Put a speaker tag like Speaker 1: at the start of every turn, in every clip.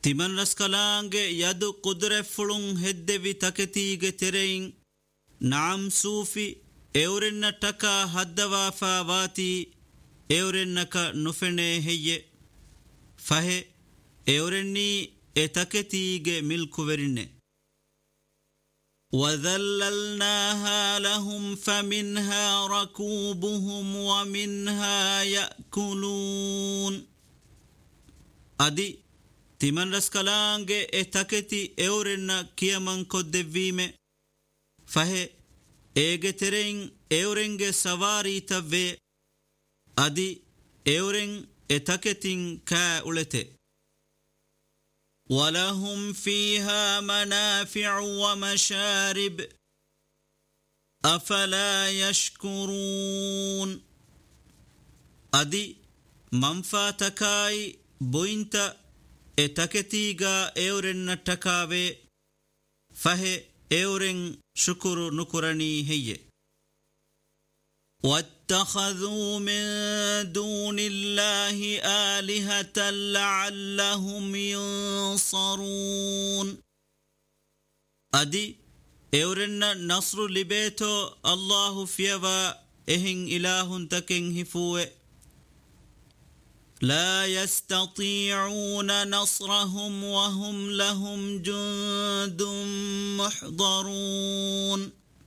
Speaker 1: ತಿಮನ್ ರಸ್ಕಲಾಂಗೆ ಯದು ಕುದುರೆಫುಳುಂ ಹೆದ್ದೆವಿ ತಕೆತೀಗೆ ತೆರೆಯಿಂ ನಾಮ್ ಸೂಫಿ ಎವರೆನ್ನ ಟಕ ಹದ್ದವಾಫಾ ವಾತಿ ಎವರೆನ್ನಕ ನುಫೆನೆ ಹೆಯ್ಯೆ ಫಹೆ ಎವರೆನ್ನೀ ಎ ತಕೆತೀಗೆ ಮಿಲ್ಕುವೆರಿನ್ನೆ وَذَلَّلْنَاهَا لَهُمْ فَمِنْهَا رَكُوبُهُمْ وَمِنْهَا يَأْكُلُونَ ಅದಿ ತಿಮನ್ ರಸ್ಕಲಾಂಗೆ ಎ ತಕೆತಿ ಎವರೆನ್ನ ಕಿಯಮನ್ ಕೊದ್ದೆವ್ವೀಮೆ ಫಹೆ ಏಗೆ ತೆರೆಯಿಂ ಎವರೆಂಗೆ ಸವಾರೀತವ್ವೆ ಅದಿ ಎವರೆಂ ಎ ತಕೆತಿಂ ಕಾ ಉಳೆತೆ وَلَهُمْ فِيهَا مَنَافِعُ وَمَشَارِبُ أَفَلَا يَشْكُرُونَ ಅದಿ ಮಂಫಾತಕಾಯಿ ಬೊಯಿಂತ ಎ ತಕೆತೀಗಾ ಎವರೆನ್ನ ಟಕಾವೆ ಫಹೆ ಎವರೆಂ ಶುಕುರು ನುಕುರಣಿ ಹೆಯ್ಯೆ وَاتَّخَذُوا مِن دُونِ اللَّهِ آلِهَةً لَعَلَّهُمْ يُنصَرُونَ ಅದಿ ಎವರೆನ್ನ ನಸ್ರು ಲಿಬೇತೋ ಅಲ್ಲಾಹು ಫಿಯವಾ ಎಹಿಂ ಇಲಾಹುನ್ ತಕೆಂ ಹಿಫುವೆ لا يستطيعون نصرهم وهم لهم جند محضرون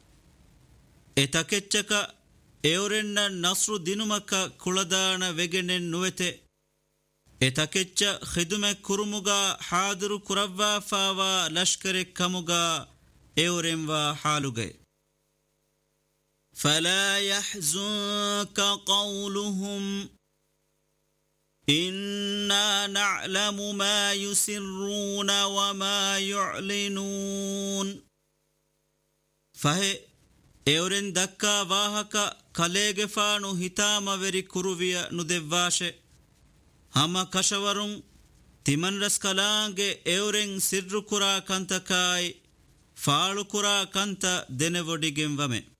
Speaker 1: اتكتشك ಎವರೆನ್ನ ನಸ್ರು ದಿನುಮಕ್ಕ ಕುಳದಾಣ ವೆಗೆನೆನ್ ನುವೆತೆ ಎತಕೆಚ್ಚ ಖಿದುಮೆ ಕುರುಮುಗ ಹಾದಿರು ಕುರವ್ವಾ ಫಾವಾ ಲಷ್ಕರೆ ಕಮುಗ ಎವರೆಂವಾ ಹಾಲುಗೆ ಫಲಾ ಯಹ್ಜುನ್ಕ ಕೌಲುಹುಂ ಇನ್ನಾ ನಅಲಮು ಮಾ ಯುಸಿರ್ರೂನ ವಮಾ ಯುಅ್ಲಿನೂನ್ ಫಹೆ ಎವರೆನ್ ದಕ್ಕಾ ವಾಹಕ ಕಲೇಗೆ ಫಾಣು ಹಿತಾಮವೆರಿ ಕುರುವಿಯ ನುದೆವ್ವಾಶೆ ಹಮ ಕಶವರುಂ ತಿಮನ್ ರಸ್ಕಲಾಂಗೆ ಎವರೆನ್ ಸಿರ್ರು ಕುರಾ ಕಂತಕಾಯಿ ಫಾಳು ಕುರಾ ಕಂತ ದೆನೆವೊಡಿಗೆಂವಮೆ